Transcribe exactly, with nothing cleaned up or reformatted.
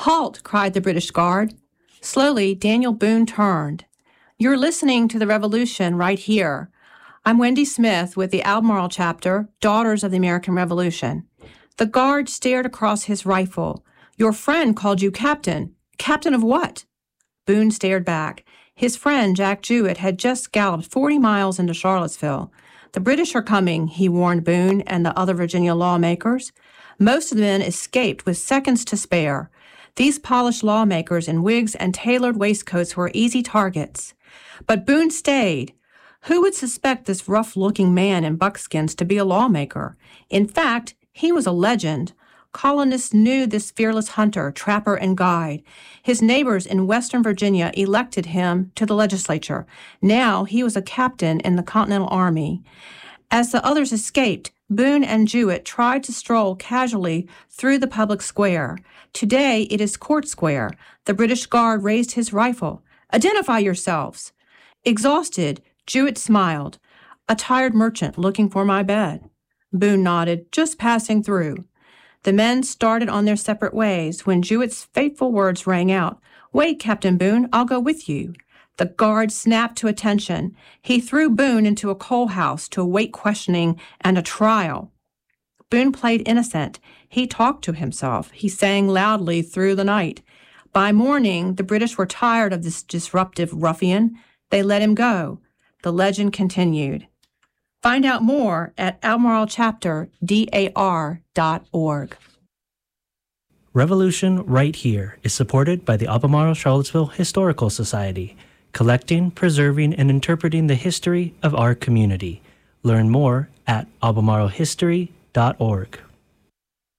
"Halt!" cried the British Guard. Slowly, Daniel Boone turned. "You're listening to the Revolution right here. I'm Wendy Smith with the Albemarle chapter, Daughters of the American Revolution." The guard stared across his rifle. "Your friend called you captain. Captain of what?" Boone stared back. His friend, Jack Jewett, had just galloped forty miles into Charlottesville. "The British are coming," he warned Boone and the other Virginia lawmakers. Most of the men escaped with seconds to spare. These polished lawmakers in wigs and tailored waistcoats were easy targets. But Boone stayed. Who would suspect this rough-looking man in buckskins to be a lawmaker? In fact, he was a legend. Colonists knew this fearless hunter, trapper, and guide. His neighbors in Western Virginia elected him to the legislature. Now he was a captain in the Continental Army. As the others escaped, Boone and Jewett tried to stroll casually through the public square. Today it is Court Square. The British Guard raised his rifle. "Identify yourselves." Exhausted, Jewett smiled. "A tired merchant looking for my bed." Boone nodded. "Just passing through." The men started on their separate ways when Jewett's fateful words rang out. "Wait, Captain Boone, I'll go with you." The guard snapped to attention. He threw Boone into a coal house to await questioning and a trial. Boone played innocent. He talked to himself. He sang loudly through the night. By morning, the British were tired of this disruptive ruffian. They let him go. The legend continued. Find out more at albemarle chapter d a r dot org. Revolution Right Here is supported by the Albemarle Charlottesville Historical Society, collecting, preserving, and interpreting the history of our community. Learn more at albemarle history dot org.